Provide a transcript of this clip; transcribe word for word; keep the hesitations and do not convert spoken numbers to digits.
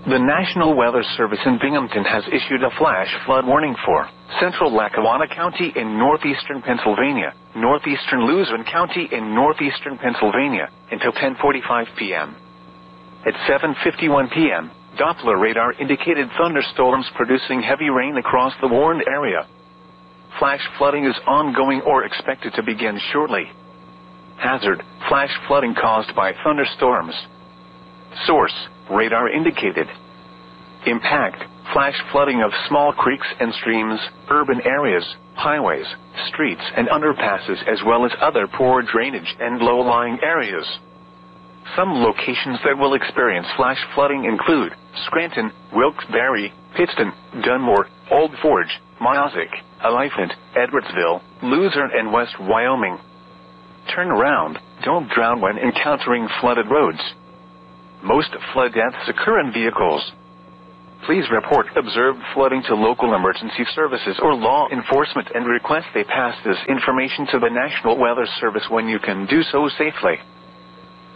The National Weather Service in Binghamton has issued a flash flood warning for central Lackawanna County in northeastern Pennsylvania, northeastern Luzerne County in northeastern Pennsylvania, until ten forty-five p.m. At seven fifty-one p.m., Doppler radar indicated thunderstorms producing heavy rain across the warned area. Flash flooding is ongoing or expected to begin shortly. Hazard: flash flooding caused by thunderstorms. Source: radar indicated. Impact: flash flooding of small creeks and streams, urban areas, highways, streets and underpasses, as well as other poor drainage and low-lying areas. Some locations that will experience flash flooding include Scranton, Wilkes-Barre, Pittston, Dunmore, Old Forge, Myozic, Elephant, Edwardsville, Luzerne and West Wyoming. Turn around, don't drown when encountering flooded roads. Most flood deaths occur in vehicles. Please report observed flooding to local emergency services or law enforcement and request they pass this information to the National Weather Service when you can do so safely.